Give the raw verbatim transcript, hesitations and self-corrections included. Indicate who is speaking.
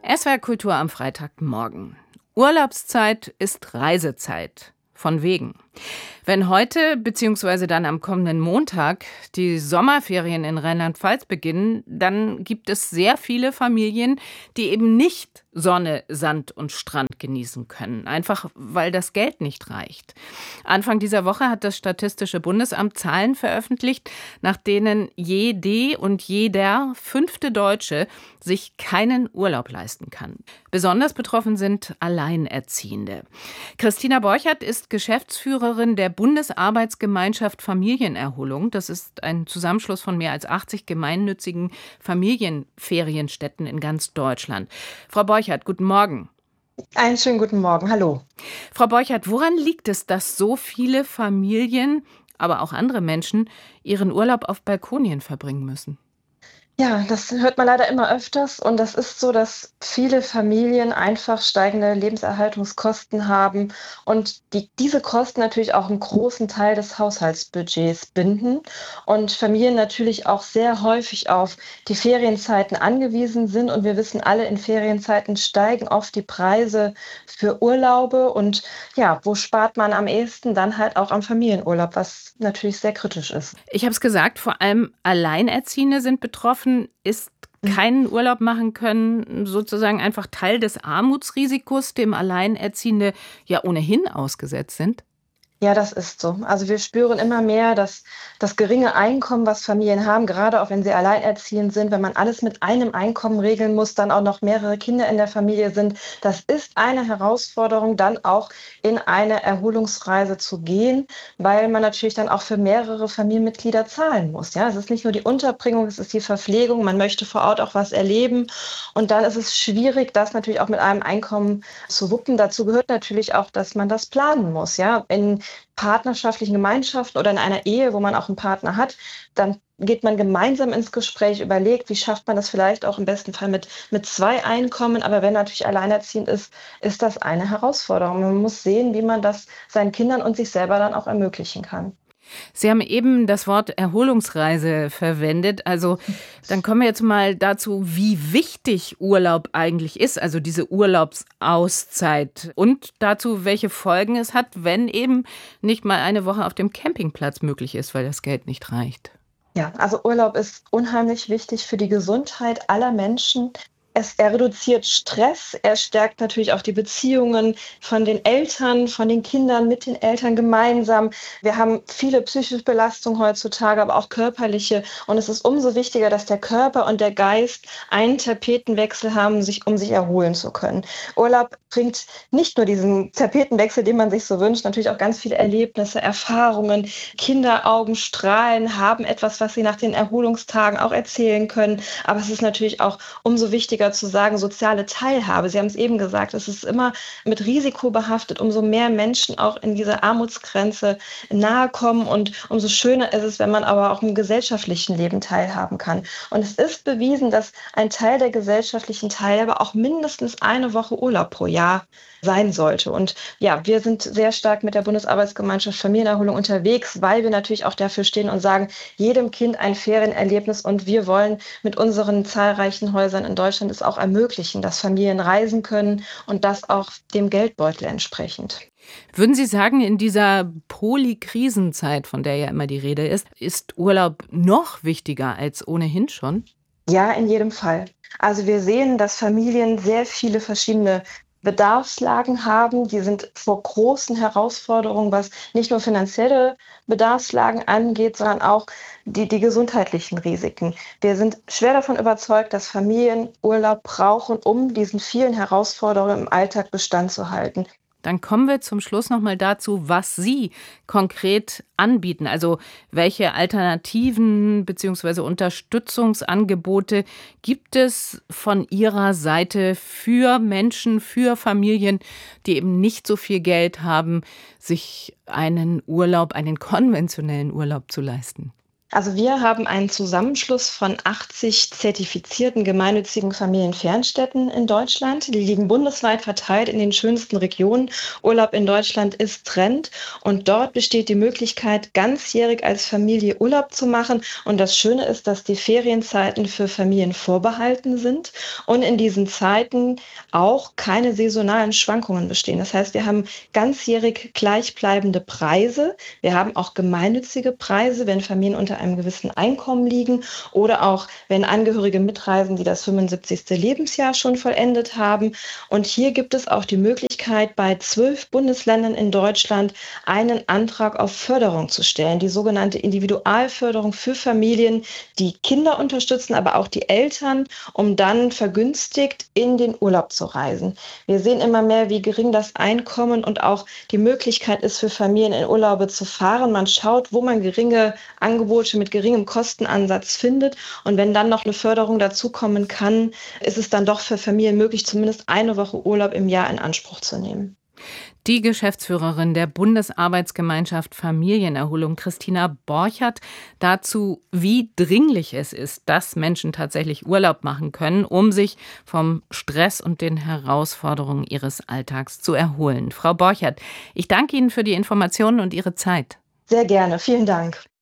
Speaker 1: S W R Kultur am Freitagmorgen. Urlaubszeit ist Reisezeit. Von wegen. Wenn heute bzw. dann am kommenden Montag die Sommerferien in Rheinland-Pfalz beginnen, dann gibt es sehr viele Familien, die eben nicht Sonne, Sand und Strand genießen können, einfach weil das Geld nicht reicht. Anfang dieser Woche hat das Statistische Bundesamt Zahlen veröffentlicht, nach denen jede und jeder fünfte Deutsche sich keinen Urlaub leisten kann. Besonders betroffen sind Alleinerziehende. Christina Borchert ist Geschäftsführerin der Bundesarbeitsgemeinschaft Familienerholung. Das ist ein Zusammenschluss von mehr als achtzig gemeinnützigen Familienferienstätten in ganz Deutschland. Frau Borchert, guten Morgen.
Speaker 2: Einen schönen guten Morgen, hallo.
Speaker 1: Frau Borchert, woran liegt es, dass so viele Familien, aber auch andere Menschen, ihren Urlaub auf Balkonien verbringen müssen?
Speaker 2: Ja, das hört man leider immer öfters und das ist so, dass viele Familien einfach steigende Lebenserhaltungskosten haben und die, diese Kosten natürlich auch einen großen Teil des Haushaltsbudgets binden und Familien natürlich auch sehr häufig auf die Ferienzeiten angewiesen sind und wir wissen alle, in Ferienzeiten steigen oft die Preise für Urlaube und ja, wo spart man am ehesten? Dann halt auch am Familienurlaub, was natürlich sehr kritisch ist.
Speaker 1: Ich habe es gesagt, vor allem Alleinerziehende sind betroffen. Ist keinen Urlaub machen können, sozusagen einfach Teil des Armutsrisikos, dem Alleinerziehende ja ohnehin ausgesetzt sind?
Speaker 2: Ja, das ist so. Also wir spüren immer mehr, dass das geringe Einkommen, was Familien haben, gerade auch wenn sie alleinerziehend sind, wenn man alles mit einem Einkommen regeln muss, dann auch noch mehrere Kinder in der Familie sind, das ist eine Herausforderung, dann auch in eine Erholungsreise zu gehen, weil man natürlich dann auch für mehrere Familienmitglieder zahlen muss. Ja, es ist nicht nur die Unterbringung, es ist die Verpflegung, man möchte vor Ort auch was erleben und dann ist es schwierig, das natürlich auch mit einem Einkommen zu wuppen. Dazu gehört natürlich auch, dass man das planen muss. Ja, in partnerschaftlichen Gemeinschaften oder in einer Ehe, wo man auch einen Partner hat, dann geht man gemeinsam ins Gespräch, überlegt, wie schafft man das vielleicht auch im besten Fall mit, mit zwei Einkommen. Aber wenn natürlich alleinerziehend ist, ist das eine Herausforderung. Man muss sehen, wie man das seinen Kindern und sich selber dann auch ermöglichen kann.
Speaker 1: Sie haben eben das Wort Erholungsreise verwendet. Also dann kommen wir jetzt mal dazu, wie wichtig Urlaub eigentlich ist, also diese Urlaubsauszeit und dazu, welche Folgen es hat, wenn eben nicht mal eine Woche auf dem Campingplatz möglich ist, weil das Geld nicht reicht.
Speaker 2: Ja, also Urlaub ist unheimlich wichtig für die Gesundheit aller Menschen. Es, er reduziert Stress, er stärkt natürlich auch die Beziehungen von den Eltern, von den Kindern mit den Eltern gemeinsam. Wir haben viele psychische Belastungen heutzutage, aber auch körperliche. Und es ist umso wichtiger, dass der Körper und der Geist einen Tapetenwechsel haben, sich, um sich erholen zu können. Urlaub bringt nicht nur diesen Tapetenwechsel, den man sich so wünscht, natürlich auch ganz viele Erlebnisse, Erfahrungen. Kinderaugen strahlen, haben etwas, was sie nach den Erholungstagen auch erzählen können. Aber es ist natürlich auch umso wichtiger zu sagen, soziale Teilhabe. Sie haben es eben gesagt, es ist immer mit Risiko behaftet, umso mehr Menschen auch in diese Armutsgrenze nahe kommen und umso schöner ist es, wenn man aber auch im gesellschaftlichen Leben teilhaben kann. Und es ist bewiesen, dass ein Teil der gesellschaftlichen Teilhabe auch mindestens eine Woche Urlaub pro Jahr sein sollte. Und ja, wir sind sehr stark mit der Bundesarbeitsgemeinschaft Familienerholung unterwegs, weil wir natürlich auch dafür stehen und sagen, jedem Kind ein Ferienerlebnis und wir wollen mit unseren zahlreichen Häusern in Deutschland es auch ermöglichen, dass Familien reisen können und das auch dem Geldbeutel entsprechend.
Speaker 1: Würden Sie sagen, in dieser Polykrisenzeit, von der ja immer die Rede ist, ist Urlaub noch wichtiger als ohnehin schon?
Speaker 2: Ja, in jedem Fall. Also wir sehen, dass Familien sehr viele verschiedene Bedarfslagen haben. Die sind vor großen Herausforderungen, was nicht nur finanzielle Bedarfslagen angeht, sondern auch die, die gesundheitlichen Risiken. Wir sind schwer davon überzeugt, dass Familien Urlaub brauchen, um diesen vielen Herausforderungen im Alltag Bestand zu halten.
Speaker 1: Dann kommen wir zum Schluss noch mal dazu, was Sie konkret anbieten. Also welche Alternativen bzw. Unterstützungsangebote gibt es von Ihrer Seite für Menschen, für Familien, die eben nicht so viel Geld haben, sich einen Urlaub, einen konventionellen Urlaub zu leisten?
Speaker 2: Also wir haben einen Zusammenschluss von achtzig zertifizierten gemeinnützigen Familienfernstädten in Deutschland. Die liegen bundesweit verteilt in den schönsten Regionen. Urlaub in Deutschland ist Trend und dort besteht die Möglichkeit, ganzjährig als Familie Urlaub zu machen. Und das Schöne ist, dass die Ferienzeiten für Familien vorbehalten sind und in diesen Zeiten auch keine saisonalen Schwankungen bestehen. Das heißt, wir haben ganzjährig gleichbleibende Preise. Wir haben auch gemeinnützige Preise, wenn Familien unter einem gewissen Einkommen liegen oder auch wenn Angehörige mitreisen, die das fünfundsiebzigste Lebensjahr schon vollendet haben. Und hier gibt es auch die Möglichkeit, bei zwölf Bundesländern in Deutschland einen Antrag auf Förderung zu stellen, die sogenannte Individualförderung für Familien, die Kinder unterstützen, aber auch die Eltern, um dann vergünstigt in den Urlaub zu reisen. Wir sehen immer mehr, wie gering das Einkommen und auch die Möglichkeit ist, für Familien in Urlaube zu fahren. Man schaut, wo man geringe Angebote mit geringem Kostenansatz findet. Und wenn dann noch eine Förderung dazukommen kann, ist es dann doch für Familien möglich, zumindest eine Woche Urlaub im Jahr in Anspruch zu nehmen.
Speaker 1: Die Geschäftsführerin der Bundesarbeitsgemeinschaft Familienerholung, Christina Borchert, dazu, wie dringlich es ist, dass Menschen tatsächlich Urlaub machen können, um sich vom Stress und den Herausforderungen ihres Alltags zu erholen. Frau Borchert, ich danke Ihnen für die Informationen und Ihre Zeit.
Speaker 2: Sehr gerne. Vielen Dank.